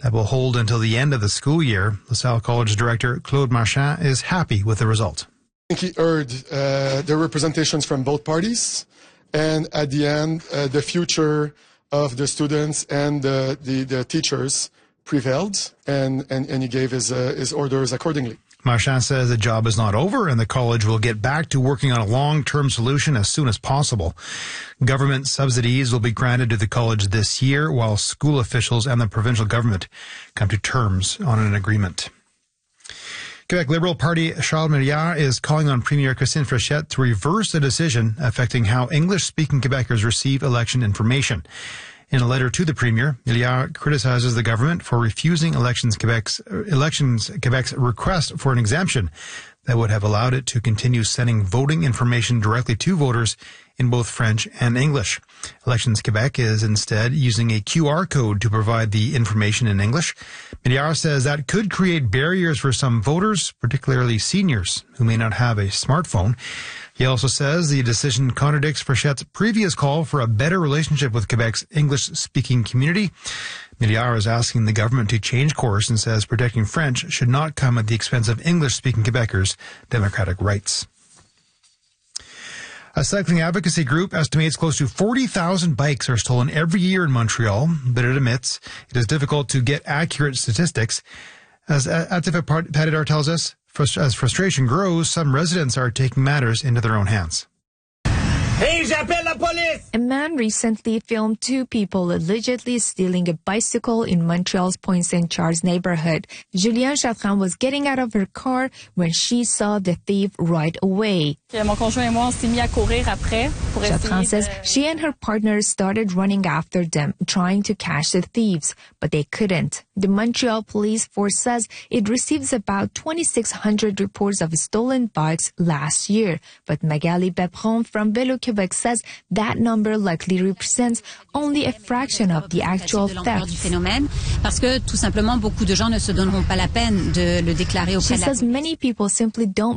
that will hold until the end of the school year. LaSalle College director Claude Marchand is happy with the result. I think he heard the representations from both parties, and at the end, the future of the students and the teachers prevailed, and he gave his orders accordingly. Marchand says the job is not over and the college will get back to working on a long-term solution as soon as possible. Government subsidies will be granted to the college this year while school officials and the provincial government come to terms on an agreement. Quebec Liberal Party Charles Milliard is calling on Premier Christine Fréchette to reverse a decision affecting how English-speaking Quebecers receive election information. In a letter to the Premier, Milliard criticizes the government for refusing Elections Quebec's request for an exemption that would have allowed it to continue sending voting information directly to voters in both French and English. Elections Quebec is instead using a QR code to provide the information in English. Milliard says that could create barriers for some voters, particularly seniors who may not have a smartphone. He also says the decision contradicts Fréchette's previous call for a better relationship with Quebec's English-speaking community. Milliard is asking the government to change course and says protecting French should not come at the expense of English-speaking Quebecers' democratic rights. A cycling advocacy group estimates close to 40,000 bikes are stolen every year in Montreal, but it admits it is difficult to get accurate statistics. As Atifa Padidar tells us, as frustration grows, some residents are taking matters into their own hands. Hey, j'appelle la police! A man recently filmed two people allegedly stealing a bicycle in Montreal's Pointe Saint Charles neighborhood. Juliane Chatran was getting out of her car when she saw the thief right away. Chatran says she and her partner started running after them, trying to catch the thieves, but they couldn't. The Montreal Police Force says it receives about 2,600 reports of stolen bikes last year, but Magali Bepron from Vélo Québec says that number likely represents only a fraction of the actual theft. She says many people simply don't